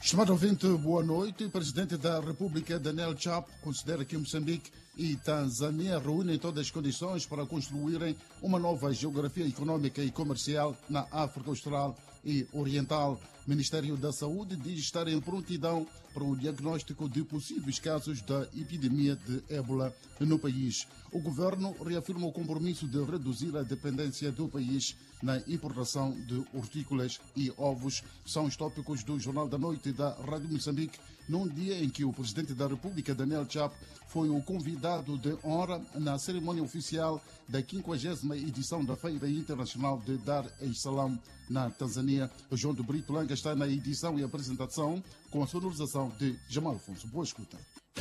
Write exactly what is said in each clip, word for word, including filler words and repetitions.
Estimado ouvinte, boa noite. O presidente da República, Daniel Chapo, considera que Moçambique e Tanzânia reúnem todas as condições para construírem uma nova geografia econômica e comercial na África Austral e Oriental. O Ministério da Saúde diz estar em prontidão para o diagnóstico de possíveis casos da epidemia de ébola no país. O governo reafirma o compromisso de reduzir a dependência do país na importação de hortícolas e ovos. São os tópicos do Jornal da Noite da Rádio Moçambique, num dia em que o presidente da República, Daniel Chapo, foi o convidado de honra na cerimônia oficial da quinquagésima edição da Feira Internacional de Dar es Salaam na Tanzânia. O João de Brito Langa está na edição e apresentação com a sonorização de Jamal Afonso. Boa escuta.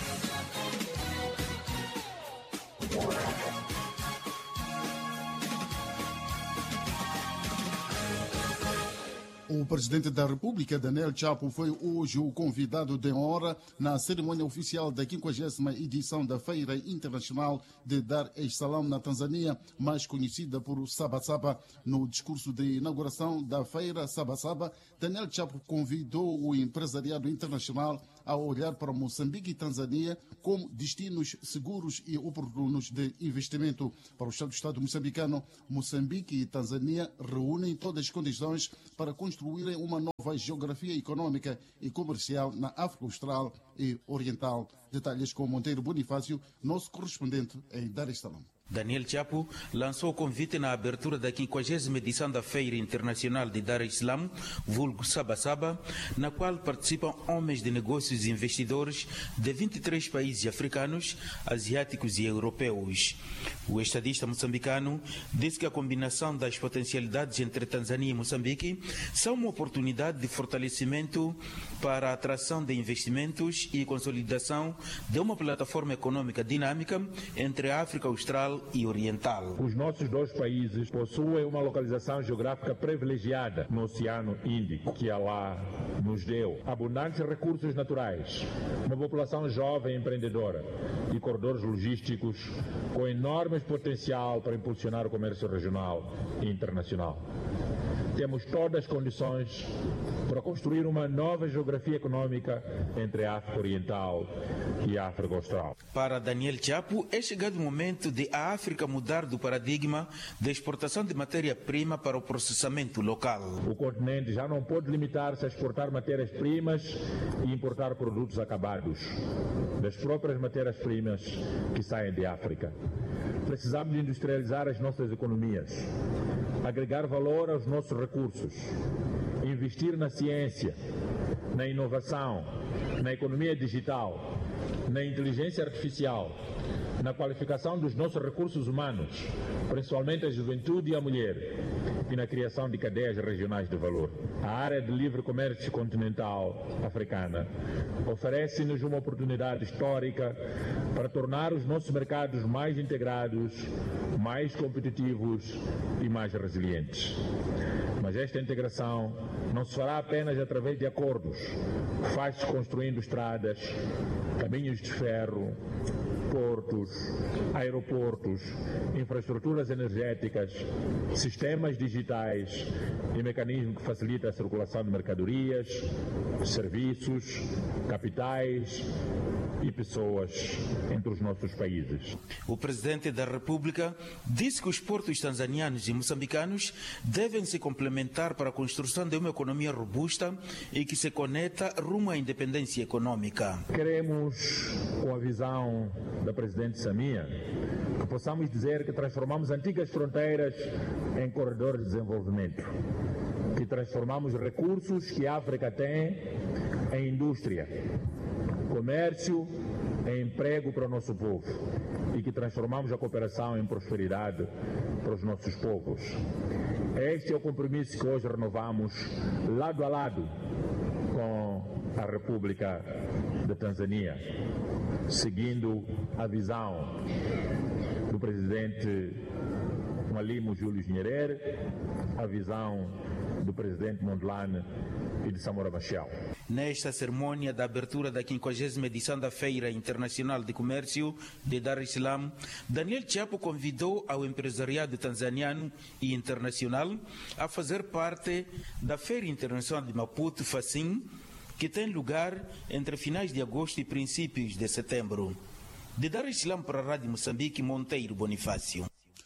O presidente da República, Daniel Chapo, foi hoje o convidado de honra na cerimônia oficial da quinquagésima edição da Feira Internacional de Dar es Salaam na Tanzânia, mais conhecida por Sabasaba. No discurso de inauguração da feira Sabasaba, Daniel Chapo convidou o empresariado internacional a olhar para Moçambique e Tanzânia como destinos seguros e oportunos de investimento. Para o Estado do Estado moçambicano, Moçambique e Tanzânia reúnem todas as condições para construir uma nova geografia econômica e comercial na África Austral e Oriental. Detalhes com Monteiro Bonifácio, nosso correspondente em Dar es Salaam. Daniel Chapo lançou o convite na abertura da quinquagésima edição da Feira Internacional de Dar es Salaam, vulgo Sabasaba, na qual participam homens de negócios e investidores de vinte e três países africanos, asiáticos e europeus. O estadista moçambicano disse que a combinação das potencialidades entre Tanzânia e Moçambique são uma oportunidade de fortalecimento para a atração de investimentos e consolidação de uma plataforma econômica dinâmica entre a África Austral e Oriental. Os nossos dois países possuem uma localização geográfica privilegiada no Oceano Índico, que Allah nos deu abundantes recursos naturais, uma população jovem e empreendedora e corredores logísticos com enorme potencial para impulsionar o comércio regional e internacional. Temos todas as condições para construir uma nova geografia econômica entre a África Oriental e a África Austral. Para Daniel Chapo, é chegado o momento de a África mudar do paradigma da exportação de matéria-prima para o processamento local. O continente já não pode limitar-se a exportar matérias-primas e importar produtos acabados das próprias matérias-primas que saem de África. Precisamos industrializar as nossas economias, agregar valor aos nossos recursos, investir na ciência, na inovação, na economia digital, na inteligência artificial, na qualificação dos nossos recursos humanos, principalmente a juventude e a mulher, e na criação de cadeias regionais de valor. A área de livre comércio continental africana oferece-nos uma oportunidade histórica para tornar os nossos mercados mais integrados, mais competitivos e mais resilientes. Mas esta integração não se fará apenas através de acordos. Faz-se construindo estradas, caminhos de ferro, portos, aeroportos, infraestruturas energéticas, sistemas digitais e mecanismos que facilitam a circulação de mercadorias, serviços, capitais e pessoas entre os nossos países. O presidente da República disse que os portos tanzanianos e moçambicanos devem se complementar para a construção de uma economia robusta e que se conecta rumo à independência econômica. Queremos, com a visão da presidente Samia, que possamos dizer que transformamos antigas fronteiras em corredores de desenvolvimento, que transformamos recursos que a África tem em indústria, comércio em emprego para o nosso povo e que transformamos a cooperação em prosperidade para os nossos povos. Este é o compromisso que hoje renovamos lado a lado com a República da Tanzânia, seguindo a visão do presidente Mwalimu Julius Nyerere, a visão do presidente Mondlane e de Samora Machel. Nesta cerimônia da abertura da quinquagésima edição da Feira Internacional de Comércio de Dar es Salaam, Daniel Chapo convidou ao empresariado tanzaniano e internacional a fazer parte da Feira Internacional de Maputo, FACIM, que tem lugar entre finais de agosto e princípios de setembro. De Dar es Salaam para a Rádio Moçambique, Monteiro Bonifácio.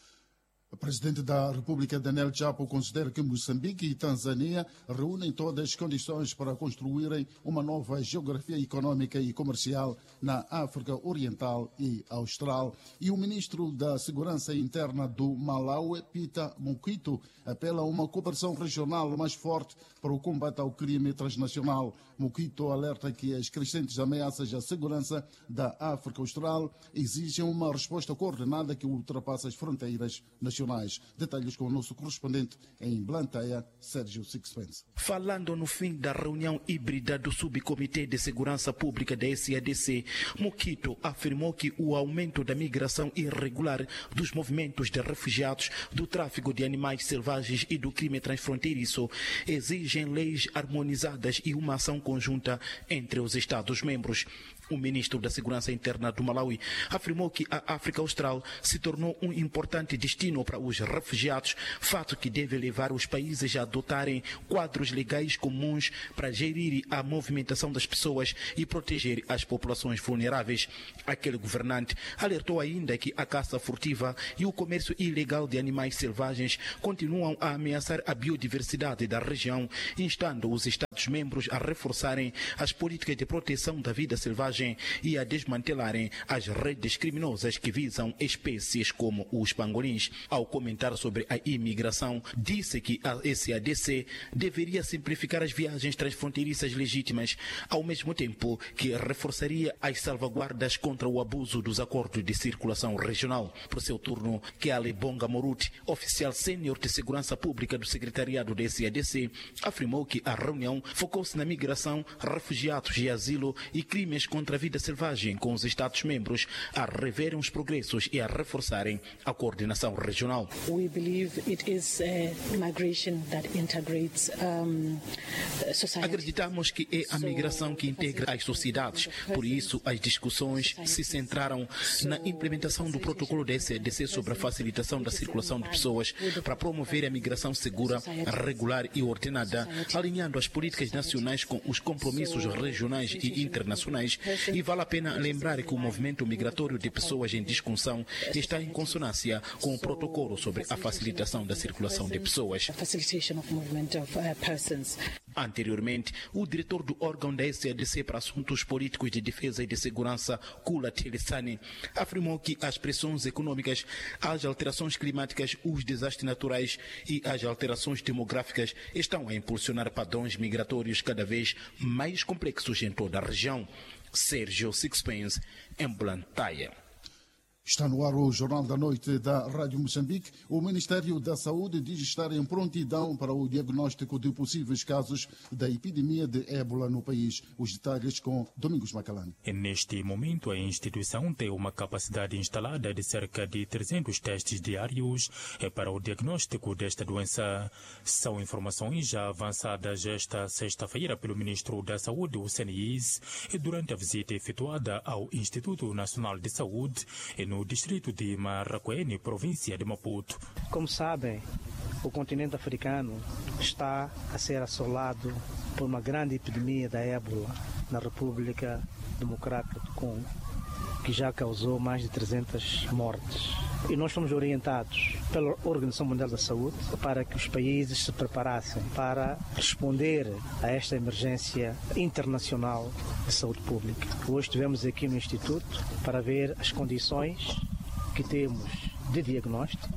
O presidente da República, Daniel Chapo, considera que Moçambique e Tanzânia reúnem todas as condições para construírem uma nova geografia econômica e comercial na África Oriental e Austral. E o ministro da Segurança Interna do Malawi, Peter Mukito, apela a uma cooperação regional mais forte para o combate ao crime transnacional. Mukito alerta que as crescentes ameaças à segurança da África Austral exigem uma resposta coordenada que ultrapasse as fronteiras nacionais. Detalhes com o nosso correspondente em Blantyre, Sérgio Sixpence. Falando no fim da reunião híbrida do Subcomitê de Segurança Pública da S A D C, Mukito afirmou que o aumento da migração irregular, dos movimentos de refugiados, do tráfico de animais selvagens e do crime transfronteiriço exigem leis harmonizadas e uma ação conjunta entre os Estados-membros. O ministro da Segurança Interna do Malawi afirmou que a África Austral se tornou um importante destino para os refugiados, fato que deve levar os países a adotarem quadros legais comuns para gerir a movimentação das pessoas e proteger as populações vulneráveis. Aquele governante alertou ainda que a caça furtiva e o comércio ilegal de animais selvagens continuam a ameaçar a biodiversidade da região, instando os Estados-membros a reforçarem as políticas de proteção da vida selvagem e a desmantelarem as redes criminosas que visam espécies como os pangolins. Ao comentar sobre a imigração, disse que a S A D C deveria simplificar as viagens transfronteiriças legítimas, ao mesmo tempo que reforçaria as salvaguardas contra o abuso dos acordos de circulação regional. Por seu turno, Keale Bonga Moruti, oficial sênior de segurança pública do secretariado da S A D C, afirmou que a reunião focou-se na migração, refugiados e asilo e crimes contra a vida selvagem, com os Estados-membros a reverem os progressos e a reforçarem a coordenação regional. We believe it is a migration that integrates um, society. Acreditamos que é a migração que integra as sociedades. Por isso, as discussões se centraram na implementação do protocolo da S A D C sobre a facilitação da circulação de pessoas para promover a migração segura, regular e ordenada, alinhando as políticas nacionais com os compromissos regionais e internacionais. E vale a pena lembrar que o movimento migratório de pessoas em discussão está em consonância com o protocolo sobre a facilitação da circulação de pessoas. Anteriormente, o diretor do órgão da S A D C para assuntos políticos de defesa e de segurança, Kula Telisani, afirmou que as pressões econômicas, as alterações climáticas, os desastres naturais e as alterações demográficas estão a impulsionar padrões migratórios cada vez mais complexos em toda a região. Sérgio Sixpence, em Blantyre. Está no ar o Jornal da Noite da Rádio Moçambique. O Ministério da Saúde diz estar em prontidão para o diagnóstico de possíveis casos da epidemia de ébola no país. Os detalhes com Domingos Macalani. Neste momento, a instituição tem uma capacidade instalada de cerca de trezentos testes diários para o diagnóstico desta doença. São informações já avançadas esta sexta-feira pelo Ministro da Saúde, o Senis, durante a visita efetuada ao Instituto Nacional de Saúde no distrito de Maracuene, província de Maputo. Como sabem, o continente africano está a ser assolado por uma grande epidemia da ébola na República Democrática do Congo, que já causou mais de trezentas mortes. E nós fomos orientados pela Organização Mundial da Saúde para que os países se preparassem para responder a esta emergência internacional de saúde pública. Hoje estivemos aqui no Instituto para ver as condições que temos de diagnóstico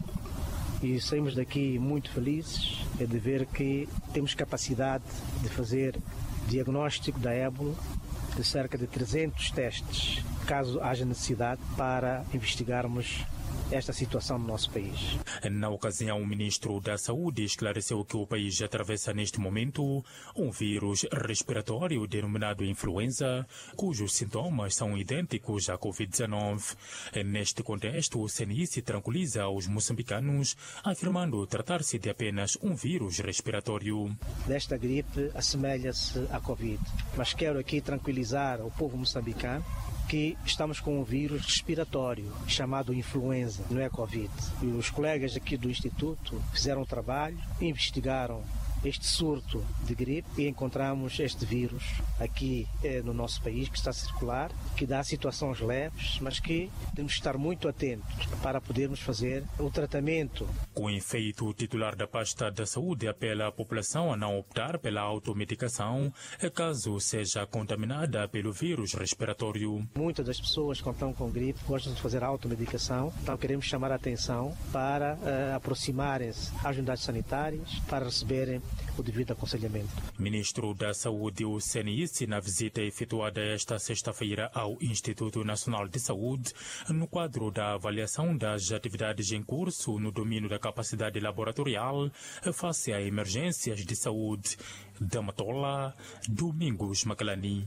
e saímos daqui muito felizes de ver que temos capacidade de fazer diagnóstico da ébola de cerca de trezentos testes, caso haja necessidade, para investigarmos esta situação no nosso país. Na ocasião, o Ministro da Saúde esclareceu que o país atravessa neste momento um vírus respiratório denominado influenza, cujos sintomas são idênticos à covid dezenove. Neste contexto, o C N I se tranquiliza os moçambicanos, afirmando tratar-se de apenas um vírus respiratório. Desta gripe assemelha-se à Covid, mas quero aqui tranquilizar o povo moçambicano que estamos com um vírus respiratório chamado influenza, não é Covid. E os colegas aqui do Instituto fizeram um trabalho, investigaram este surto de gripe e encontramos este vírus aqui eh, no nosso país, que está a circular, que dá situações leves, mas que temos que estar muito atentos para podermos fazer o tratamento. Com efeito, o titular da pasta da saúde apela à população a não optar pela automedicação caso seja contaminada pelo vírus respiratório. Muitas das pessoas que estão com gripe gostam de fazer automedicação, então queremos chamar a atenção para uh, aproximarem-se às unidades sanitárias para receberem o devido aconselhamento. Ministro da Saúde, o C N I S, na visita efetuada esta sexta-feira ao Instituto Nacional de Saúde, no quadro da avaliação das atividades em curso no domínio da capacidade laboratorial face a emergências de saúde. Da Matola, Domingos Macalani.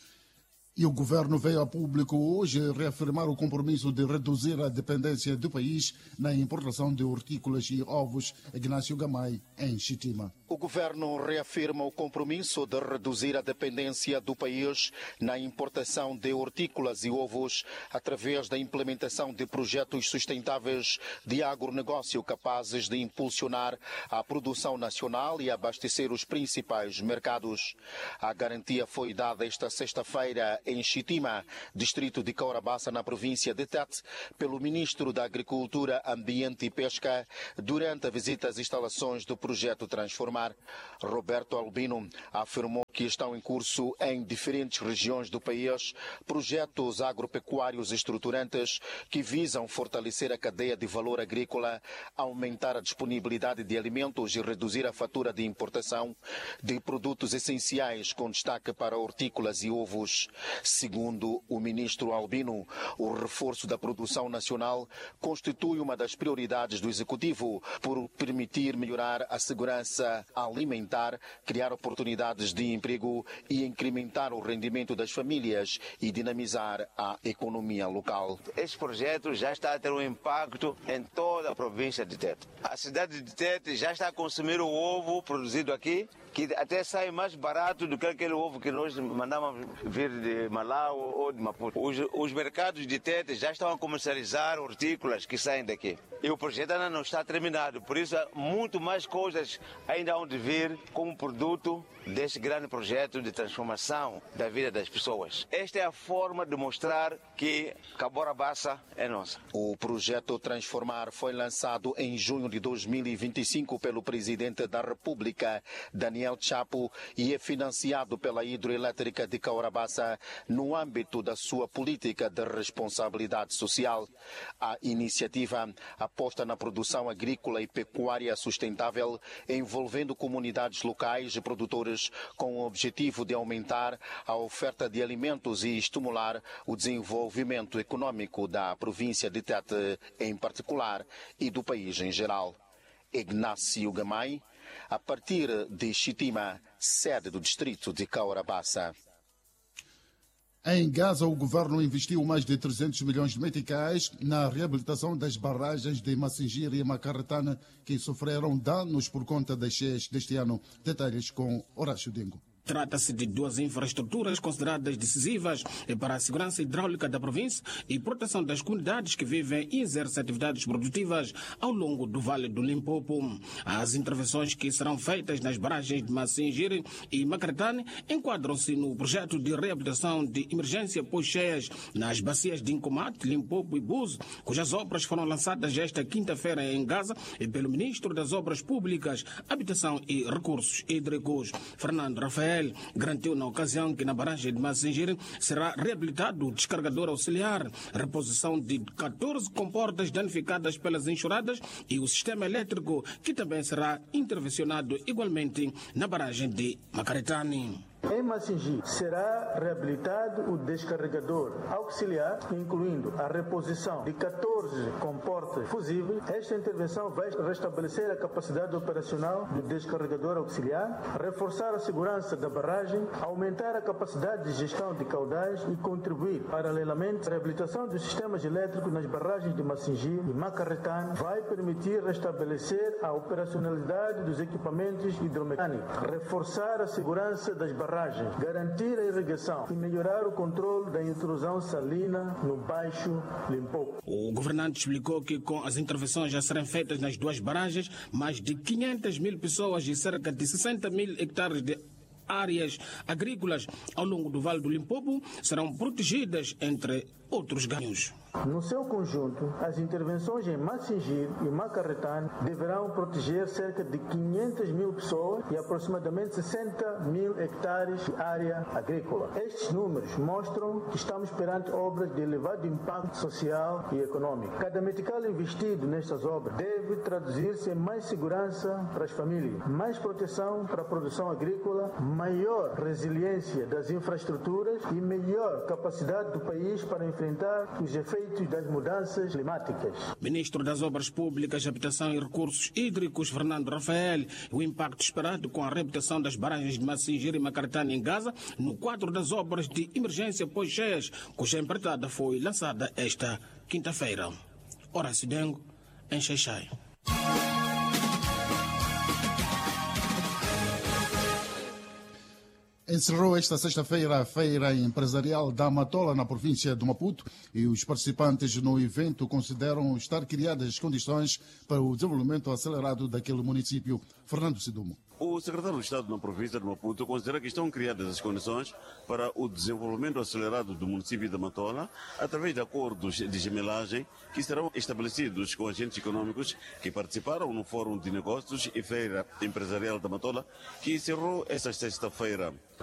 E o governo veio a público hoje reafirmar o compromisso de reduzir a dependência do país na importação de hortícolas e ovos. Ignácio Gamay, em Chitima. O governo reafirma o compromisso de reduzir a dependência do país na importação de hortícolas e ovos através da implementação de projetos sustentáveis de agronegócio capazes de impulsionar a produção nacional e abastecer os principais mercados. A garantia foi dada esta sexta-feira em Chitima, distrito de Caurabaça, na província de Tete, pelo ministro da Agricultura, Ambiente e Pesca, durante a visita às instalações do projeto Transformar. Roberto Albino afirmou que estão em curso em diferentes regiões do país projetos agropecuários estruturantes que visam fortalecer a cadeia de valor agrícola, aumentar a disponibilidade de alimentos e reduzir a fatura de importação de produtos essenciais, com destaque para hortícolas e ovos. Segundo o ministro Albino, o reforço da produção nacional constitui uma das prioridades do Executivo por permitir melhorar a segurança alimentar, criar oportunidades de emprego e incrementar o rendimento das famílias e dinamizar a economia local. Este projeto já está a ter um impacto em toda a província de Tete. A cidade de Tete já está a consumir o ovo produzido aqui, que até sai mais barato do que aquele ovo que nós mandamos vir de Malau ou de Maputo. Os, os mercados de Tete já estão a comercializar hortícolas que saem daqui. E o projeto ainda não está terminado, por isso muito mais coisas ainda hão de vir como produto deste grande projeto de transformação da vida das pessoas. Esta é a forma de mostrar que Caurabaça é nossa. O projeto Transformar foi lançado em junho de dois mil e vinte e cinco pelo presidente da República, Daniel Chapo, e é financiado pela Hidroelétrica de Caurabaça no âmbito da sua política de responsabilidade social. A iniciativa aposta na produção agrícola e pecuária sustentável, envolvendo comunidades locais e produtores, com o objetivo de aumentar a oferta de alimentos e estimular o desenvolvimento econômico da província de Tete em particular e do país em geral. Ignácio Gamay, a partir de Chitima, sede do distrito de Caurabaça. Em Gaza, o governo investiu mais de trezentos milhões de meticais na reabilitação das barragens de Massinjir e Macaratana, que sofreram danos por conta das cheias deste ano. Detalhes com Horácio Dengo. Trata-se de duas infraestruturas consideradas decisivas para a segurança hidráulica da província e proteção das comunidades que vivem e exercem atividades produtivas ao longo do Vale do Limpopo. As intervenções que serão feitas nas barragens de Massinjir e Macaratane enquadram-se no projeto de reabilitação de emergência pós-cheias nas bacias de Incomate, Limpopo e Buzo, cujas obras foram lançadas esta quinta-feira em Gaza pelo Ministro das Obras Públicas, Habitação e Recursos Hídricos, Fernando Rafael. Garantiu na ocasião que na barragem de Massinjir será reabilitado o descargador auxiliar, reposição de catorze comportas danificadas pelas enxurradas e o sistema elétrico, que também será intervencionado igualmente na barragem de Macaratane. Em Massinjir será reabilitado o descarregador auxiliar, incluindo a reposição de catorze comportas fusíveis. Esta intervenção vai restabelecer a capacidade operacional do descarregador auxiliar, reforçar a segurança da barragem, aumentar a capacidade de gestão de caudais e contribuir, paralelamente, à reabilitação dos sistemas elétricos nas barragens de Massinjir e Macaratane. Vai permitir restabelecer a operacionalidade dos equipamentos hidromecânicos, reforçar a segurança das barragens barragens, garantir a irrigação e melhorar o controle da intrusão salina no Baixo Limpopo. O governante explicou que com as intervenções a serem feitas nas duas barragens, mais de quinhentas mil pessoas e cerca de sessenta mil hectares de áreas agrícolas ao longo do Vale do Limpopo serão protegidas, entre outros ganhos. No seu conjunto, as intervenções em Massingir e Macarretane deverão proteger cerca de quinhentas mil pessoas e aproximadamente sessenta mil hectares de área agrícola. Estes números mostram que estamos perante obras de elevado impacto social e econômico. Cada metical investido nestas obras deve traduzir-se em mais segurança para as famílias, mais proteção para a produção agrícola, maior resiliência das infraestruturas e melhor capacidade do país para enfrentar os efeitos das mudanças climáticas. Ministro das Obras Públicas, Habitação e Recursos Hídricos, Fernando Rafael, o impacto esperado com a reabilitação das barragens de Massingir e Macarretane em Gaza, no quadro das obras de emergência pós-cheias, cuja empreitada foi lançada esta quinta-feira. Horácio Dengo, em Xai-Xai. Encerrou esta sexta-feira a Feira Empresarial da Matola, na província de Maputo, e os participantes no evento consideram estar criadas as condições para o desenvolvimento acelerado daquele município. Fernando Sidumo. O secretário de Estado na província de Maputo considera que estão criadas as condições para o desenvolvimento acelerado do município de Matola através de acordos de gemelagem que serão estabelecidos com agentes econômicos que participaram no Fórum de Negócios e Feira Empresarial da Matola, que encerrou esta sexta-feira.